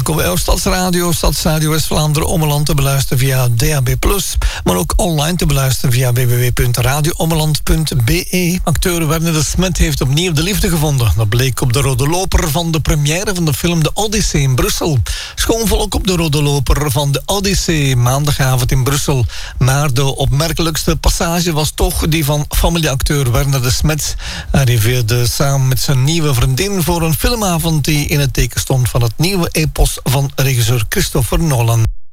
Welkom bij Stadsradio West-Vlaanderen Ommeland te beluisteren via DAB+, maar ook online te beluisteren via www.radioommeland.be. Acteur Werner de Smet heeft opnieuw de liefde gevonden. Dat bleek op de Rode Loper van de première van de film De Odyssee in Brussel. Schoonvolk op de Rode Loper van De Odyssee, maandagavond in Brussel. Maar de opmerkelijkste passage was toch die van familieacteur Werner de Smet. Hij arriveerde samen met zijn nieuwe vriendin voor een filmavond die in het teken stond van het nieuwe epos van regisseur Christopher Nolan.